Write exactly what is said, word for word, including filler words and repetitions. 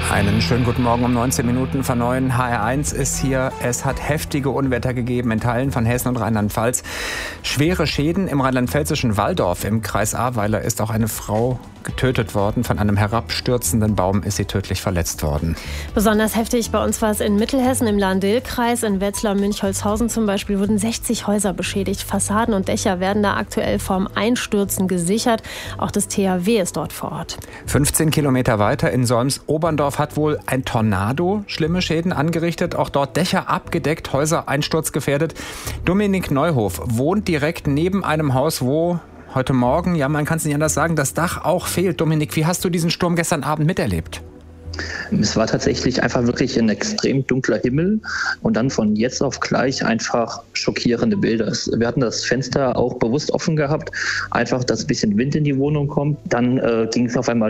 Einen schönen guten Morgen um neunzehn Minuten vor neun. H R eins ist hier. Es hat heftige Unwetter gegeben in Teilen von Hessen und Rheinland-Pfalz. Schwere Schäden im rheinland-pfälzischen Walldorf im Kreis Ahrweiler ist auch eine Frau getötet worden. Von einem herabstürzenden Baum ist sie tödlich verletzt worden. Besonders heftig bei uns war es in Mittelhessen im Lahn-Dill-Kreis. In Wetzlar-Münchholzhausen zum Beispiel wurden sechzig Häuser beschädigt. Fassaden und Dächer werden da aktuell vorm Einstürzen gesichert. Auch das T H W ist dort vor Ort. fünfzehn Kilometer weiter in Solms-Oberndorf hat wohl ein Tornado schlimme Schäden angerichtet. Auch dort Dächer abgedeckt, Häuser einsturzgefährdet. Dominik Neuhof wohnt direkt neben einem Haus, wo heute Morgen, ja, man kann es nicht anders sagen, das Dach auch fehlt. Dominik, wie hast du diesen Sturm gestern Abend miterlebt? Es war tatsächlich einfach wirklich ein extrem dunkler Himmel und dann von jetzt auf gleich einfach schockierende Bilder. Wir hatten das Fenster auch bewusst offen gehabt, einfach, dass ein bisschen Wind in die Wohnung kommt. Dann äh, ging es auf einmal